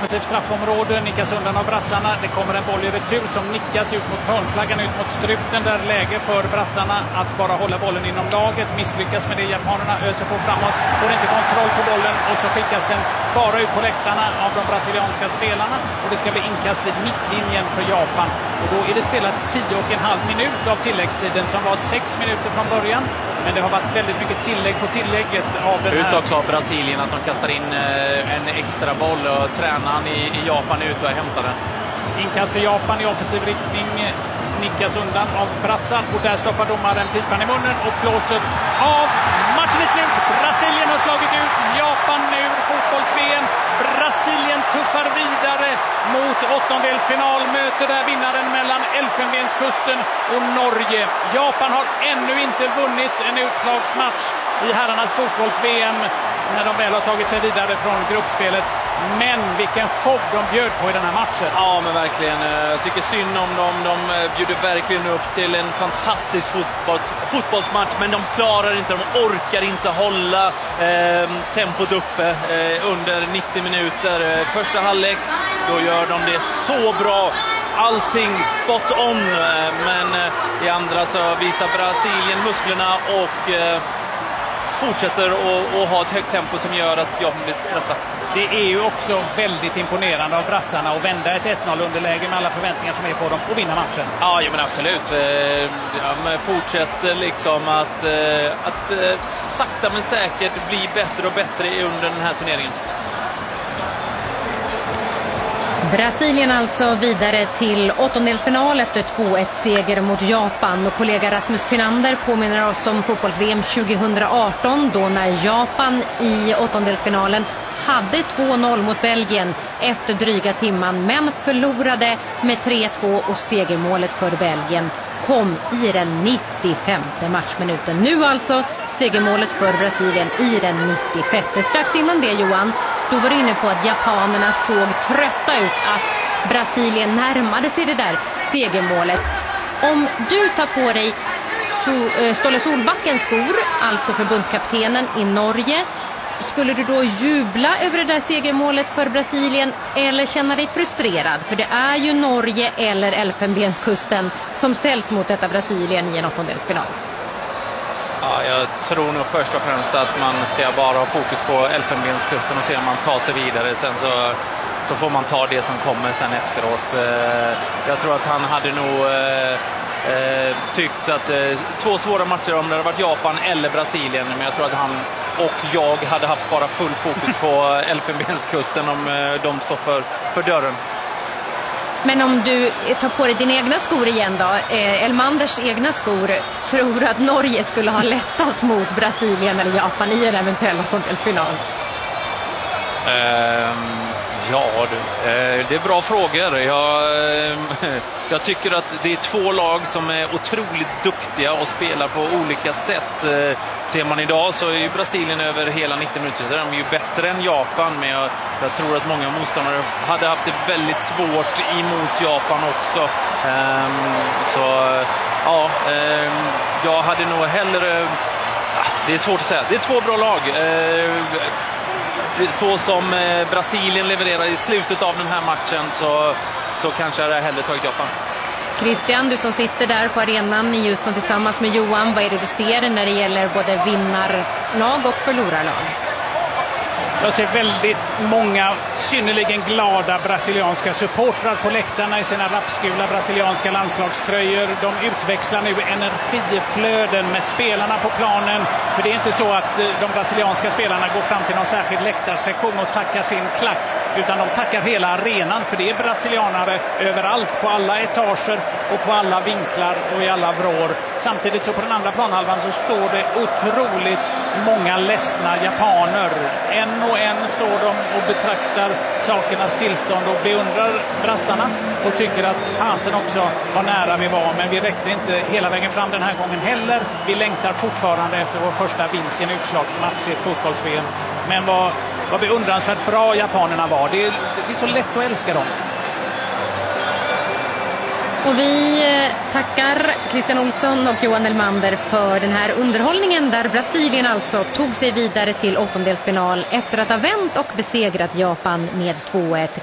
offensivt straffområde, nickas undan av brassarna. Det kommer en boll i retur som nickas ut mot hörnflaggan, ut mot struten. Där läge för brassarna att bara hålla bollen inom laget. Misslyckas med det, japanerna öser på framåt, får inte kontroll på bollen och så skickas den bara ut på läktarna av de brasilianska spelarna. Och det ska bli inkast vid mittlinjen för Japan. Och då är det spelat 10,5 minut av tilläggstiden som var 6 minuter från början. Men det har varit väldigt mycket tillägg på tillägget av den här. Ut också av Brasilien att de kastar in en extra boll och tränaren i Japan ut och hämtar den. Inkast för Japan i offensiv riktning, nickas undan av brassar och där stoppar domaren pipan i munnen och blåser av. Matchen är slut. Brasilien har slagit ut Japan ur fotbolls-VM. Brasilien tuffar vidare mot åttondelsfinal, möter där vinnaren mellan Elfenbenskusten och Norge. Japan har ännu inte vunnit en utslagsmatch i herrarnas fotbolls-VM när de väl har tagit sig vidare från gruppspelet. Men vilken show de bjöd på i den här matchen. Ja, men verkligen. Jag tycker synd om dem. De bjuder verkligen upp till en fantastisk fotbollsmatch. Men de klarar inte, de orkar inte hålla tempot uppe under 90 minuter. Första halvlek, då gör de det så bra. Allting spot on. Men i andra så visar Brasilien musklerna och fortsätter att ha ett högt tempo som gör att jag blir trötta. Det är ju också väldigt imponerande av brassarna att vända ett 1-0-underläge med alla förväntningar som är på dem och vinna matchen. Ja, men absolut. De fortsätter liksom att sakta men säkert bli bättre och bättre under den här turneringen. Brasilien alltså vidare till åttondelsfinal efter 2-1-seger mot Japan. Och kollega Rasmus Tynander påminner oss om fotbolls-VM 2018 då när Japan i åttondelsfinalen hade 2-0 mot Belgien efter dryga timman men förlorade med 3-2 och segermålet för Belgien kom i den 95 matchminuten. Nu alltså segermålet för Brasilien i den 96. Strax innan det, Johan, då var du inne på att japanerna såg trötta ut, att Brasilien närmade sig det där segermålet. Om du tar på dig Ståle Solbackens skor, alltså förbundskaptenen i Norge, skulle du då jubla över det där segermålet för Brasilien eller känna dig frustrerad? För det är ju Norge eller Elfenbenskusten som ställs mot detta Brasilien i en åttondelsfinal. Ja, jag tror nog först och främst att man ska bara ha fokus på Elfenbenskusten och se om man tar sig vidare. Sen så får man ta det som kommer sen efteråt. Jag tror att han hade nog tyckt att två svåra matcher om det hade varit Japan eller Brasilien. Men jag tror att han och jag hade haft bara full fokus på Elfenbenskusten om de står för dörren. Men om du tar på dig dina egna skor igen då, Elmanders egna skor, tror du att Norge skulle ha lättast mot Brasilien eller Japan i en eventuell åttondelsfinal? Ja, det är bra frågor. Jag tycker att det är två lag som är otroligt duktiga och spelar på olika sätt. Ser man idag så är ju Brasilien över hela 90 minuter. De är ju bättre än Japan, men jag tror att många motståndare hade haft det väldigt svårt emot Japan också. Jag hade nog hellre... Det är svårt att säga. Det är två bra lag. Så som Brasilien levererar i slutet av den här matchen så kanske jag hellre tagit Japan. Christian, du som sitter där på arenan i Houston tillsammans med Johan, vad är det du ser när det gäller både vinnarlag och förlorarlag? Jag ser väldigt många synnerligen glada brasilianska supportrar på läktarna i sina rappsgula brasilianska landslagströjor. De utväxlar nu energiflöden med spelarna på planen. För det är inte så att de brasilianska spelarna går fram till någon särskild läktarsektion och tackar sin klack. Utan de tackar hela arenan, för det är brasilianare överallt, på alla etager och på alla vinklar och i alla vrår. Samtidigt så på den andra planhalvan så står det otroligt många ledsna japaner. En och en står de och betraktar sakernas tillstånd och beundrar brassarna och tycker att fasen också var nära vi var, men vi räckte inte hela vägen fram den här gången heller. Vi längtar fortfarande efter vår första vinst i en utslagsmatch i ett fotbolls-VM. Men vad beundransvärt bra japanerna var. Det är så lätt att älska dem. Och vi tackar Christian Olsson och Johan Elmander för den här underhållningen där Brasilien alltså tog sig vidare till åttondelsfinal efter att ha vänt och besegrat Japan med 2-1.